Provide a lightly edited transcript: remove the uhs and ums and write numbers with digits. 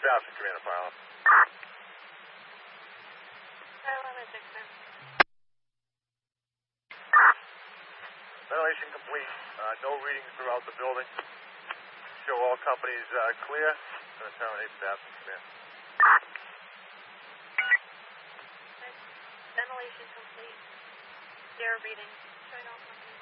Babson, Commander Farland. Farland at Dixon. Ventilation complete. No readings throughout the building. Show all companies clear. Going to terminate Babson, Commander. Ventilation complete. Zero readings. Showing all companies.